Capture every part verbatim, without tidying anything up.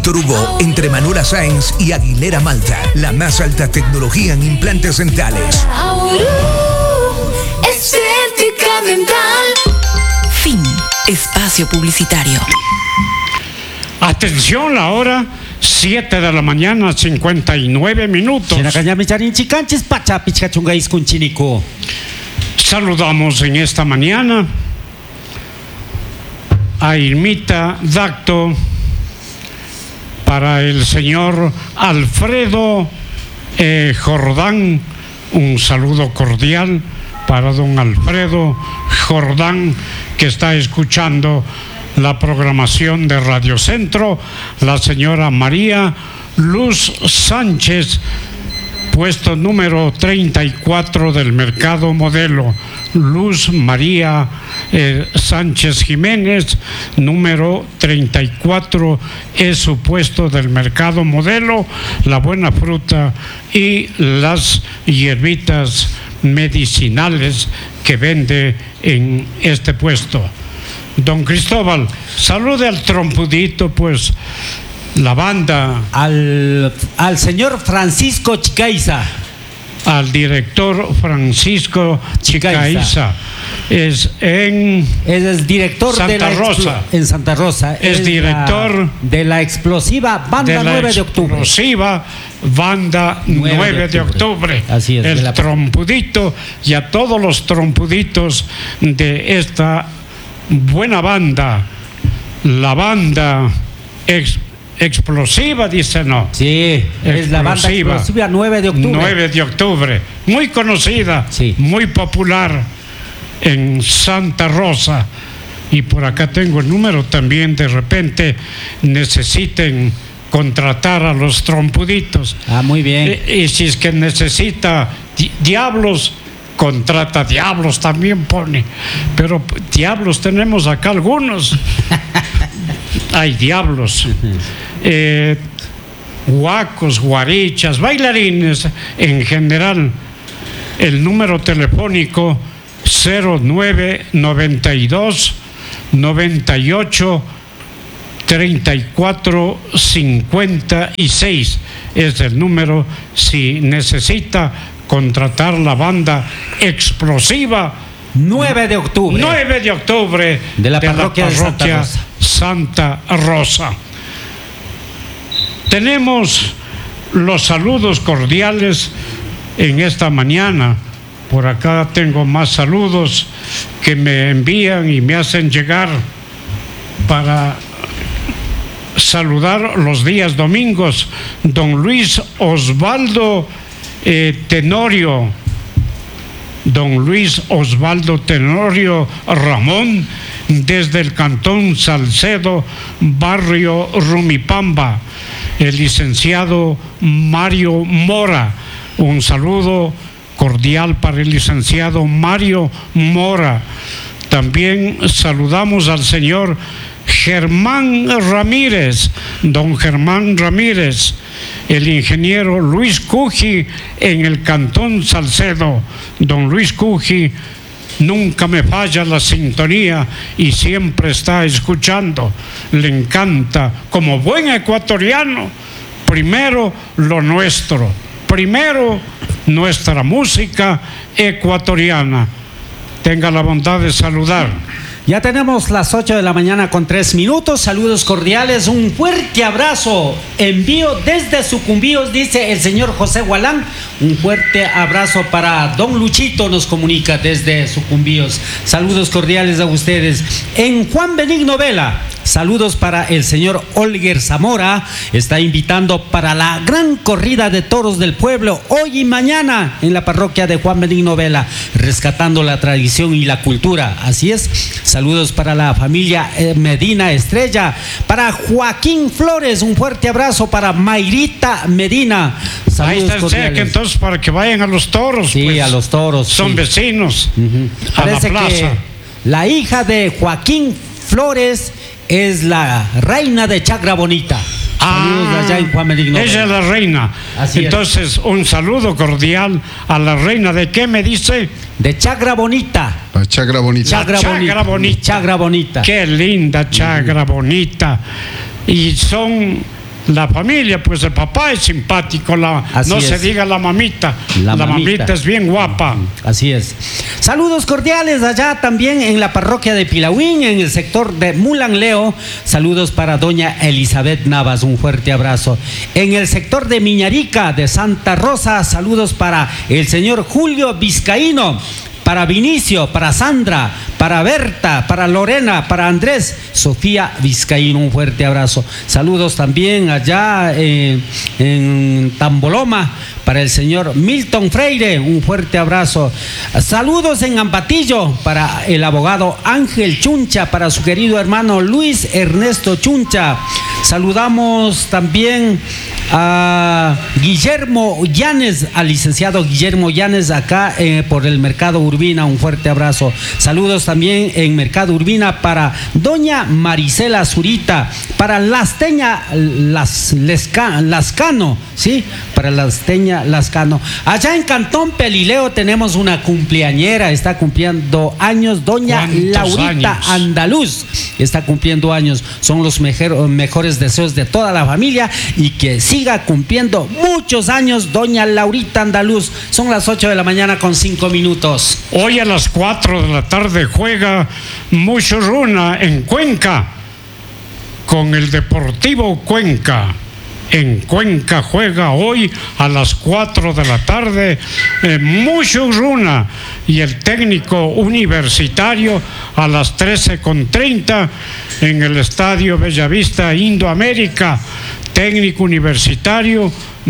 Víctor Hugo, entre Manuela Sáenz y Aguilera Malta. La más alta tecnología en implantes dentales. Estética dental. Fin. Espacio publicitario. Atención, la hora siete de la mañana, cincuenta y nueve minutos. Saludamos en esta mañana a Irmita Dacto, para el señor Alfredo eh, Jordán, un saludo cordial para don Alfredo Jordán, que está escuchando la programación de Radio Centro. La señora María Luz Sánchez, puesto número treinta y cuatro del Mercado Modelo. Luz María eh, Sánchez Jiménez, número treinta y cuatro, es su puesto del Mercado Modelo. La buena fruta y las hierbitas medicinales que vende en este puesto. Don Cristóbal, salude al trompudito, pues, la banda. Al, al señor Francisco Chicaiza. Al director Francisco Chicaiza. Es en es el director Santa de la Rosa. En Santa Rosa. Es, es director la, de la explosiva Banda de la nueve de octubre. Explosiva Banda nueve de octubre. Así es. El la... trompudito, y a todos los trompuditos de esta buena banda, la banda ex, explosiva, dice, no. Sí, explosiva. Es la banda explosiva nueve de octubre. nueve de octubre, muy conocida, sí, muy popular en Santa Rosa. Y por acá tengo el número también, de repente necesiten contratar a los trompuditos. Ah, muy bien. Y, y si es que necesita di diablos, contrata diablos, también pone. Pero diablos tenemos acá algunos. Hay diablos. Eh, huacos, guarichas, bailarines en general. El número telefónico cero nueve noventa y dos noventa y ocho treinta y cuatro cincuenta y seis es el número si necesita contratar la banda explosiva nueve de octubre nueve de octubre de la de parroquia, la parroquia de Santa Rosa. Santa Rosa. Tenemos los saludos cordiales en esta mañana. Por acá tengo más saludos que me envían y me hacen llegar para saludar los días domingos. Don Luis Osvaldo eh, Tenorio, don Luis Osvaldo Tenorio Ramón, desde el Cantón Salcedo, barrio Rumipamba. El licenciado Mario Mora, un saludo cordial para el licenciado Mario Mora. También saludamos al señor Germán Ramírez, don Germán Ramírez, el ingeniero Luis Cuji en el Cantón Salcedo. Don Luis Cuji nunca me falla la sintonía y siempre está escuchando. Le encanta, como buen ecuatoriano, primero lo nuestro, primero nuestra música ecuatoriana. Tenga la bondad de saludar. Ya tenemos las ocho de la mañana con tres minutos. Saludos cordiales, un fuerte abrazo. Envío desde Sucumbíos, dice el señor José Gualán. Un fuerte abrazo para don Luchito, nos comunica desde Sucumbíos. Saludos cordiales a ustedes. En Juan Benigno Vela, saludos para el señor Olger Zamora. Está invitando para la gran corrida de toros del pueblo hoy y mañana en la parroquia de Juan Benigno Vela, rescatando la tradición y la cultura. Así es. Saludos para la familia Medina Estrella, para Joaquín Flores, un fuerte abrazo para Mayrita Medina. Saludos ahí está cordiales. Cerca, entonces, para que vayan a los toros. Sí, pues, a los toros. Son sí. vecinos. Uh-huh. A Parece la plaza. que la hija de Joaquín Flores es la reina de Chagra Bonita. Ah, allá en Juan Benigno. Ella es la reina. Así entonces, es. Un saludo cordial a la reina de ¿qué me dice? De Chagra Bonita. La Chagra Bonita. Chagra, Chagra Bonita. Bonita. Chagra Bonita. Qué linda Chagra uh-huh. Bonita. Y son la familia, pues el papá es simpático, la, no es. se diga la mamita, la, la mamita. mamita es bien guapa. Así es. Saludos cordiales allá también en la parroquia de Pilahuín, en el sector de Mulanleo. Saludos para doña Elizabeth Navas, un fuerte abrazo. En el sector de Miñarica, de Santa Rosa, saludos para el señor Julio Vizcaíno, para Vinicio, para Sandra, para Berta, para Lorena, para Andrés, Sofía Vizcaíno, un fuerte abrazo. Saludos también allá eh, en Tamboloma, para el señor Milton Freire, un fuerte abrazo. Saludos en Ambatillo para el abogado Ángel Chuncha, para su querido hermano Luis Ernesto Chuncha. Saludamos también a Guillermo Llanes, al licenciado Guillermo Llanes acá eh, por el Mercado Urbina, un fuerte abrazo. Saludos también en Mercado Urbina para doña Marisela Zurita, para Lasteña Las, Lesca, Lascano, ¿sí? Para Lasteña Lascano. Allá en Cantón Pelileo tenemos una cumpleañera, está cumpliendo años, doña Laurita años? Andaluz, está cumpliendo años. Son los mejor, mejores deseos de toda la familia y que siga cumpliendo muchos años doña Laurita Andaluz. Son las ocho de la mañana con cinco minutos. Hoy a las cuatro de la tarde juega Muchurruna en Cuenca con el Deportivo Cuenca. En Cuenca juega hoy a las cuatro de la tarde eh, Muchurruna y el Técnico Universitario a las trece con treinta en el Estadio Bellavista Indoamérica. Técnico Universitario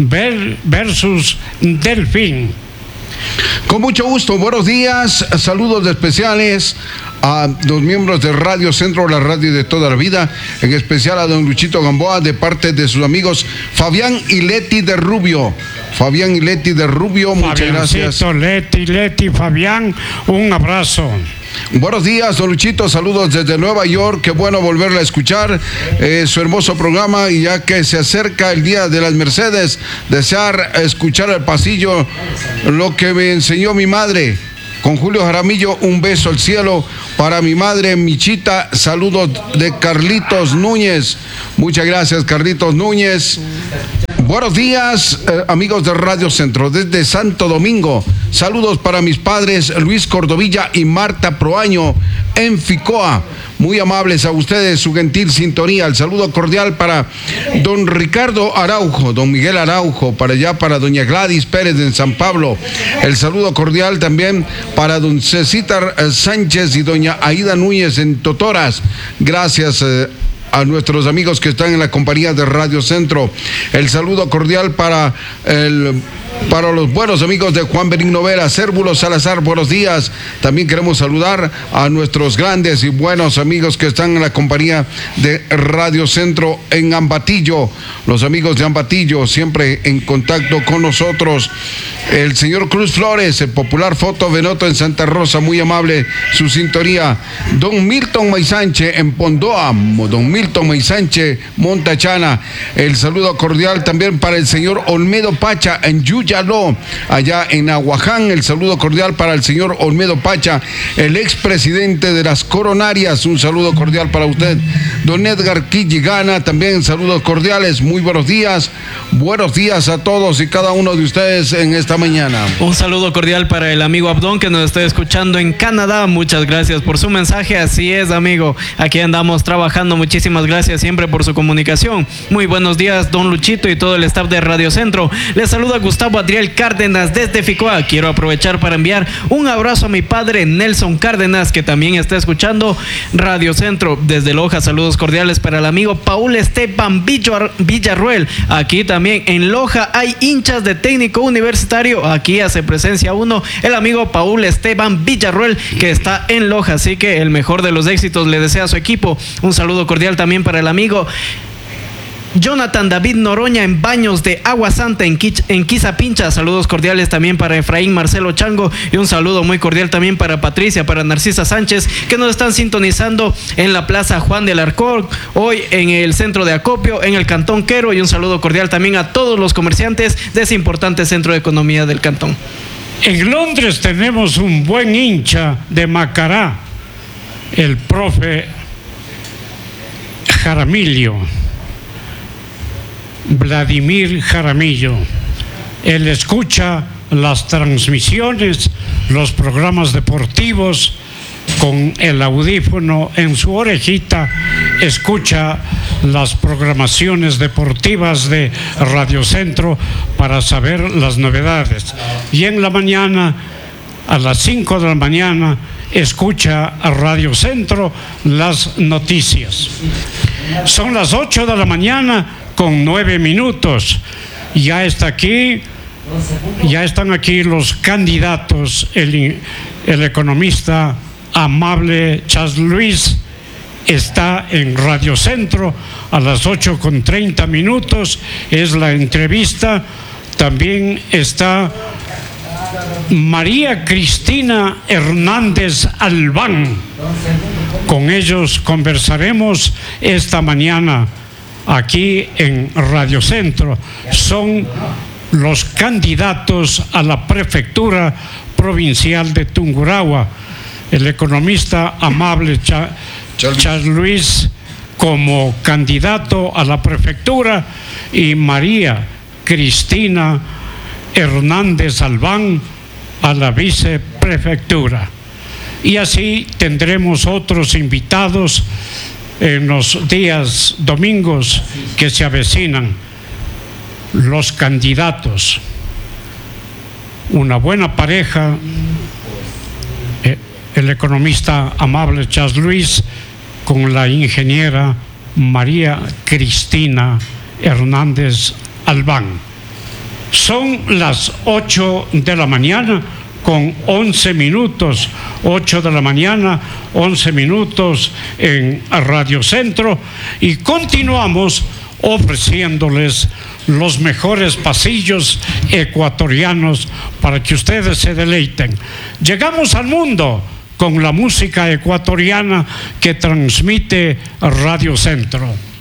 versus Delfín. Con mucho gusto, buenos días, saludos especiales a los miembros de Radio Centro, la radio de toda la vida, en especial a don Luchito Gamboa, de parte de sus amigos Fabián y Leti de Rubio. Fabián y Leti de Rubio, muchas gracias. Leti, Leti, Fabián, un abrazo. Buenos días, don Luchito, saludos desde Nueva York, qué bueno volverla a escuchar, eh, su hermoso programa, y ya que se acerca el Día de las Mercedes, desear escuchar al pasillo lo que me enseñó mi madre. Con Julio Jaramillo, un beso al cielo para mi madre Michita, saludos de Carlitos Núñez, muchas gracias Carlitos Núñez. Buenos días, eh, amigos de Radio Centro, desde Santo Domingo. Saludos para mis padres Luis Cordovilla y Marta Proaño en Ficoa. Muy amables a ustedes, su gentil sintonía. El saludo cordial para don Ricardo Araujo, don Miguel Araujo, para allá para doña Gladys Pérez en San Pablo. El saludo cordial también para don Cecitar Sánchez y doña Aida Núñez en Totoras. Gracias eh, a nuestros amigos que están en la compañía de Radio Centro. El saludo cordial para el para los buenos amigos de Juan Benigno Vera, Cérvulo Salazar, buenos días. También queremos saludar a nuestros grandes y buenos amigos que están en la compañía de Radio Centro en Ambatillo, los amigos de Ambatillo siempre en contacto con nosotros. El señor Cruz Flores, el popular Foto Venoto en Santa Rosa, muy amable su sintonía. Don Milton Maisanche en Pondoa, don Milton Maisanche Montachana. El saludo cordial también para el señor Olmedo Pacha en Yuyaló, allá en Aguaján. El saludo cordial para el señor Olmedo Pacha, el expresidente de las Coronarias. Un saludo cordial para usted. Don Edgar Quilligana, también saludos cordiales. Muy buenos días. Buenos días a todos y cada uno de ustedes en esta mañana. Un saludo cordial para el amigo Abdón que nos está escuchando en Canadá. Muchas gracias por su mensaje. Así es, amigo. Aquí andamos trabajando. Muchísimas gracias siempre por su comunicación. Muy buenos días, don Luchito y todo el staff de Radio Centro. Les saluda Gustavo Adriel Cárdenas desde Ficoa. Quiero aprovechar para enviar un abrazo a mi padre Nelson Cárdenas, que también está escuchando Radio Centro. Desde Loja, saludos cordiales para el amigo Paul Esteban Villarruel. Aquí también en Loja hay hinchas de Técnico Universitario. Aquí hace presencia uno, el amigo Paul Esteban Villarruel, que está en Loja. Así que el mejor de los éxitos le desea a su equipo. Un saludo cordial también para el amigo Jonathan David Noroña en Baños de Agua Santa en, Quich, en Quizapincha. Saludos cordiales también para Efraín Marcelo Chango y un saludo muy cordial también para Patricia, para Narcisa Sánchez, que nos están sintonizando en la Plaza Juan del Arcor, hoy en el centro de acopio, en el Cantón Quero, y un saludo cordial también a todos los comerciantes de ese importante centro de economía del cantón. En Londres tenemos un buen hincha de Macará, el profe Jaramillo. Vladimir Jaramillo. Él escucha las transmisiones, los programas deportivos con el audífono en su orejita, escucha las programaciones deportivas de Radio Centro para saber las novedades. Y en la mañana, a las cinco de la mañana, escucha a Radio Centro las noticias. Son las ocho de la mañana con nueve minutos. Ya está aquí, ya están aquí los candidatos, el, el economista Amable Charles Luis está en Radio Centro a las ocho con treinta minutos, es la entrevista. También está María Cristina Hernández Albán. Con ellos conversaremos esta mañana aquí en Radio Centro. Son los candidatos a la prefectura provincial de Tungurahua. El economista Amable Cha Charles Luis como candidato a la prefectura y María Cristina Hernández Albán a la viceprefectura. Y así tendremos otros invitados en los días domingos que se avecinan. Los candidatos, una buena pareja, eh, el economista Amable Charles Luis con la ingeniera María Cristina Hernández Albán. Son las ocho de la mañana con once minutos, ocho de la mañana, once minutos en Radio Centro, y continuamos ofreciéndoles los mejores pasillos ecuatorianos para que ustedes se deleiten. Llegamos al mundo con la música ecuatoriana que transmite Radio Centro.